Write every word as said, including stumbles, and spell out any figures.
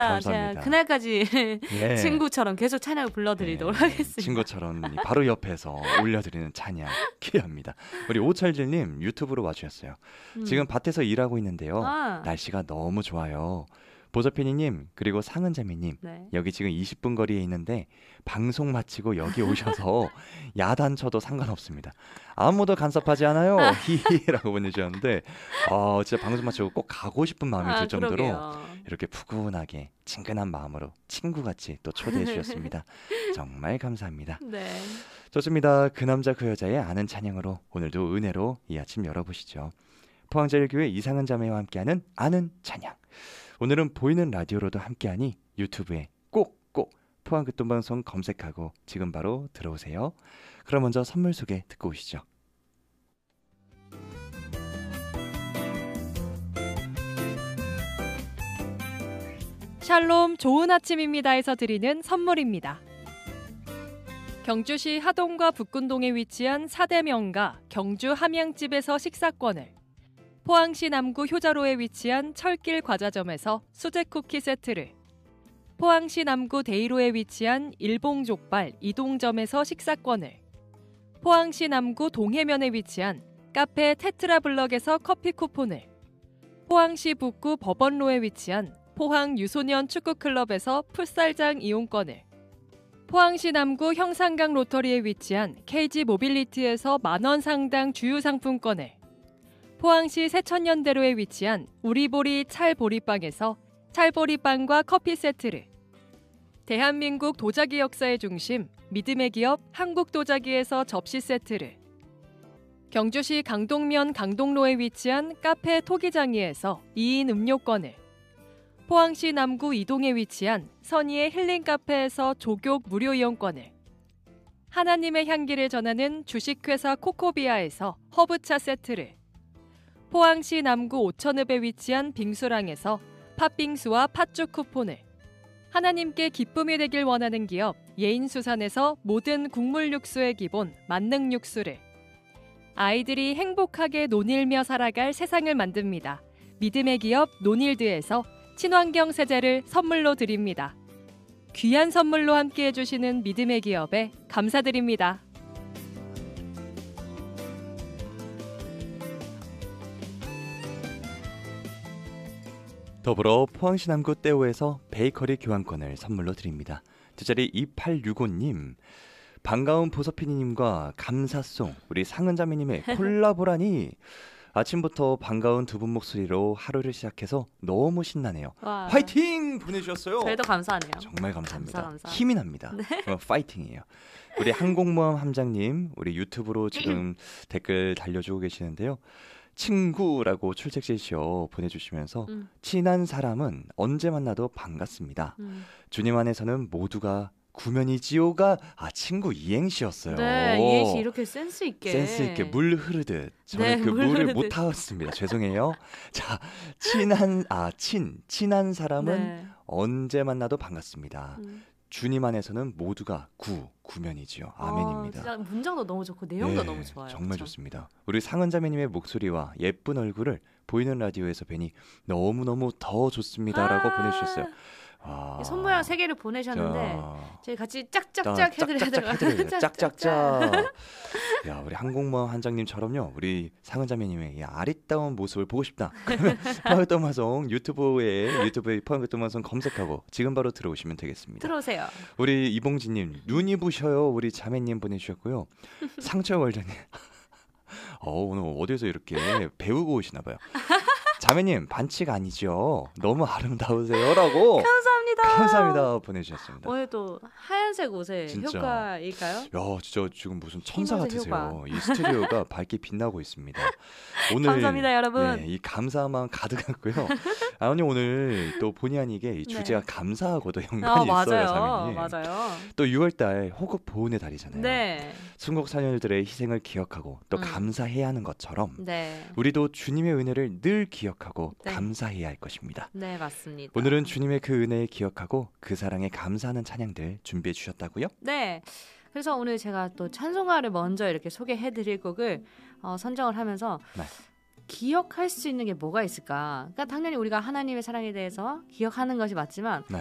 감사합니다. 제가 그날까지 예. 친구처럼 계속 찬양을 불러드리도록 예. 하겠습니다. 친구처럼 바로 옆에서 올려드리는 찬양 기대합니다. 우리 오철질님 유튜브로 와주셨어요. 음. 지금 밭에서 일하고 있는데요. 아. 날씨가 너무 좋아요. 보서피니님 그리고 상은자매님 네. 여기 지금 이십 분 거리에 있는데 방송 마치고 여기 오셔서 야단 쳐도 상관없습니다. 아무도 간섭하지 않아요. 히히라고 보내주셨는데 어, 진짜 방송 마치고 꼭 가고 싶은 마음이 아, 들 정도로 그러게요. 이렇게 푸근하게 친근한 마음으로 친구같이 또 초대해 주셨습니다. 정말 감사합니다. 네. 좋습니다. 그 남자 그 여자의 아는 찬양으로 오늘도 은혜로 이 아침 열어보시죠. 포항제일교회 이상은 자매와 함께하는 아는 찬양. 오늘은 보이는 라디오로도 함께하니 유튜브에 꼭꼭 포항극동방송 검색하고 지금 바로 들어오세요. 그럼 먼저 선물 소개 듣고 오시죠. 샬롬 좋은 아침입니다에서 드리는 선물입니다. 경주시 하동과 북군동에 위치한 사대명가 경주 함양집에서 식사권을, 포항시 남구 효자로에 위치한 철길 과자점에서 수제 쿠키 세트를, 포항시 남구 데이로에 위치한 일봉족발 이동점에서 식사권을, 포항시 남구 동해면에 위치한 카페 테트라블럭에서 커피 쿠폰을, 포항시 북구 법원로에 위치한 포항 유소년 축구클럽에서 풋살장 이용권을, 포항시 남구 형산강 로터리에 위치한 케이지 모빌리티에서 만원 상당 주유상품권을, 포항시 세천년대로에 위치한 우리보리 찰보리빵에서 찰보리빵과 커피 세트를, 대한민국 도자기 역사의 중심 믿음의 기업 한국도자기에서 접시 세트를, 경주시 강동면 강동로에 위치한 카페 토기장이에서 이인 음료권을, 포항시 남구 이동에 위치한 선의의 힐링 카페에서 조교 무료 이용권을, 하나님의 향기를 전하는 주식회사 코코비아에서 허브차 세트를, 포항시 남구 오천읍에 위치한 빙수랑에서 팥빙수와 팥죽 쿠폰을, 하나님께 기쁨이 되길 원하는 기업 예인수산에서 모든 국물 육수의 기본 만능 육수를, 아이들이 행복하게 논일며 살아갈 세상을 만듭니다. 믿음의 기업 논일드에서 친환경 세제를 선물로 드립니다. 귀한 선물로 함께해 주시는 믿음의 기업에 감사드립니다. 더불어 포항시 남구 떼오에서 베이커리 교환권을 선물로 드립니다. 뒷자리 이팔육오님 반가운 보서피디님과 감사송 우리 상은자매님의 콜라보라니 아침부터 반가운 두 분 목소리로 하루를 시작해서 너무 신나네요. 와. 화이팅! 보내주셨어요. 저희도 감사하네요. 정말 감사합니다. 감사, 감사. 힘이 납니다. 네. 어, 파이팅이에요. 우리 항공모함 함장님 우리 유튜브로 지금 댓글 달려주고 계시는데요. 친구라고 출첵시쇼 보내주시면서 음. 친한 사람은 언제 만나도 반갑습니다. 음. 주님 안에서는 모두가 구면이지요가 아 친구 이행시였어요. 네, 이행시 이렇게 센스 있게 센스 있게 물 흐르듯 저는 네, 그 물 물을 흐르듯. 못 타왔습니다. 죄송해요. 자 친한 아친 친한 사람은 네. 언제 만나도 반갑습니다. 음. 주님 안에서는 모두가 구 구면이지요. 아멘입니다. 어, 진짜 문장도 너무 좋고 내용도 네, 너무 좋아요. 정말 그쵸? 좋습니다. 우리 상은자매님의 목소리와 예쁜 얼굴을 보이는 라디오에서 뵈니 너무너무 더 좋습니다라고 아, 보내주셨어요. 아, 이 선물랑 세 개를 보내셨는데 자, 저희 같이 자, 짝짝짝 해드려야 짝짝짝 될것 해드려요. 같아요. 짝짝짝. 야, 우리 항공모함 한장님처럼요. 우리 상은자매님의 이 아리따운 모습을 보고 싶다. 그러면 포항극동방송 유튜브에 유튜브에 포항극동방송 검색하고 지금 바로 들어오시면 되겠습니다. 들어오세요. 우리 이봉진님 눈이 부셔요. 우리 자매님 보내주셨고요. 상철월드님. 어, 오늘 어디서 이렇게 배우고 오시나 봐요. 자매님 반칙 아니죠? 너무 아름다우세요라고. 감사합니다. 감사합니다 보내주셨습니다. 오늘 또 하얀색 옷의 진짜. 효과일까요? 야, 진짜 지금 무슨 천사 힘옷의 같으세요. 이 스튜디오가 밝게 빛나고 있습니다. 오늘 감사합니다, 여러분. 네, 이 감사만 가득하고요. 아니 오늘 또 본의 아니게 이 주제가 네. 감사하고도 아, 연관이 있어요, 맞아요. 자매님. 맞아요. 또 유월달 호국 보훈의 달이잖아요. 네. 순국사녀들의 희생을 기억하고 또 음. 감사해야 하는 것처럼 네. 우리도 주님의 은혜를 늘 기억하고 네. 감사해야 할 것입니다. 네, 맞습니다. 오늘은 주님의 그 은혜에 기억하고 그 사랑에 감사하는 찬양들 준비해 주셨다고요? 네. 그래서 오늘 제가 또 찬송가를 먼저 이렇게 소개해 드릴 곡을 어, 선정을 하면서 네. 기억할 수 있는 게 뭐가 있을까? 그러니까 당연히 우리가 하나님의 사랑에 대해서 기억하는 것이 맞지만 네.